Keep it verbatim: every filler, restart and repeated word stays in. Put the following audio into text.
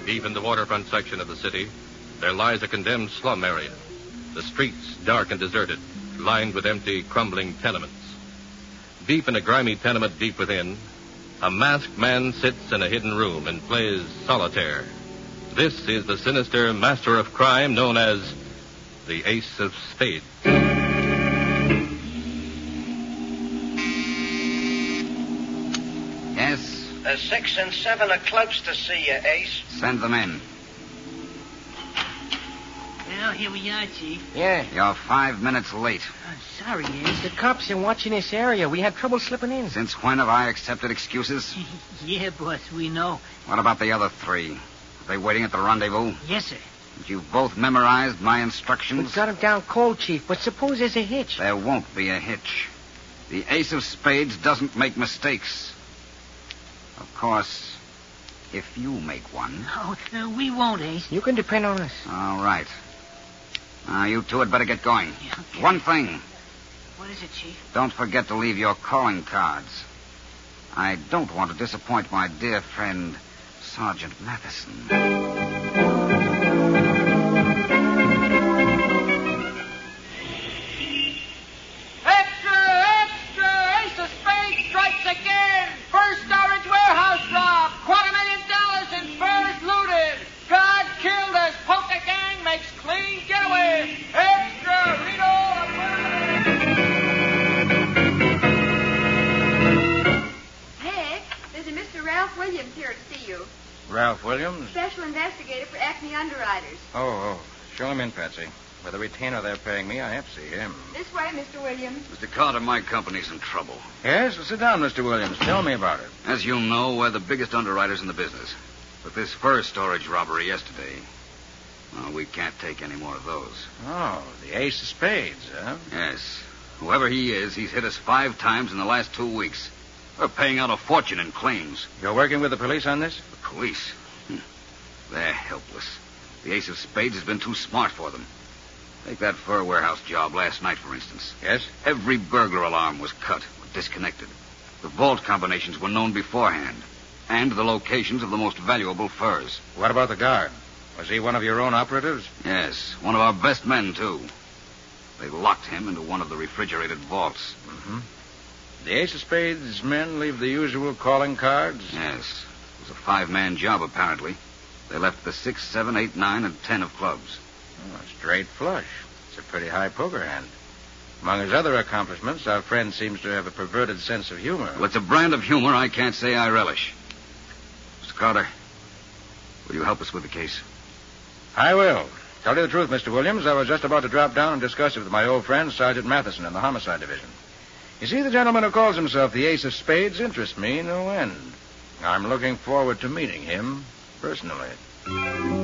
Deep in the waterfront section of the city, there lies a condemned slum area. The streets dark and deserted, lined with empty, crumbling tenements. Deep in a grimy tenement deep within, a masked man sits in a hidden room and plays solitaire. This is the sinister master of crime known as the Ace of Spades. Yes? The six and seven are close to see you, Ace. Send them in. Well, here we are, Chief. Yeah. You're five minutes late. Oh, sorry, Ace. The cops are watching this area. We had trouble slipping in. Since when have I accepted excuses? Yeah, boss, we know. What about the other three? Are they waiting at the rendezvous? Yes, sir. You've both memorized my instructions? We got him down cold, Chief, but suppose there's a hitch. There won't be a hitch. The Ace of Spades doesn't make mistakes. Of course, if you make one. Oh, uh, we won't, Ace. You can depend on us. All right. Now, you two had better get going. Yeah, okay. One thing. What is it, Chief? Don't forget to leave your calling cards. I don't want to disappoint my dear friend, Sergeant Matheson. Ralph Williams? Special investigator for Acme Underwriters. Oh, oh. Show him in, Patsy. With the retainer they're paying me, I have to see him. This way, Mister Williams. Mister Carter, my company's in trouble. Yes? Well, sit down, Mister Williams. Tell me about it. As you know, we're the biggest underwriters in the business. But this fur storage robbery yesterday, well, we can't take any more of those. Oh, the Ace of Spades, huh? Yes. Whoever he is, he's hit us five times in the last two weeks. We're paying out a fortune in claims. You're working with the police on this? The police? Hm. They're helpless. The Ace of Spades has been too smart for them. Take that fur warehouse job last night, for instance. Yes? Every burglar alarm was cut or disconnected. The vault combinations were known beforehand. And the locations of the most valuable furs. What about the guard? Was he one of your own operatives? Yes, one of our best men, too. They locked him into one of the refrigerated vaults. Mm-hmm. The Ace of Spades men leave the usual calling cards? Yes. It was a five-man job, apparently. They left the six, seven, eight, nine, and ten of clubs. Oh, a straight flush. It's a pretty high poker hand. Among his other accomplishments, our friend seems to have a perverted sense of humor. Well, it's a brand of humor I can't say I relish. Mister Carter, will you help us with the case? I will. Tell you the truth, Mister Williams, I was just about to drop down and discuss it with my old friend, Sergeant Matheson, in the Homicide Division. You see, the gentleman who calls himself the Ace of Spades interests me no end. I'm looking forward to meeting him personally.